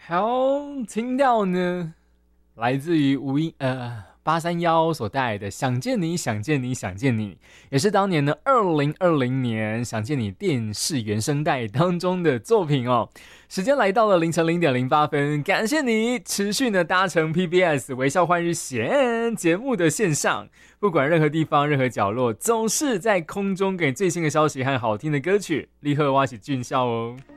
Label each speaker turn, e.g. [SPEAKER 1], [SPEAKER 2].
[SPEAKER 1] 好，听到呢，来自于831所带来的《想见你，想见你，想见你》，也是当年呢2020年《想见你》电视原声带当中的作品哦。时间来到了凌晨0:08，感谢你持续的搭乘 PBS 微笑换日线节目的线上，不管任何地方、任何角落，总是在空中给最新的消息和好听的歌曲。立刻挖起俊笑哦。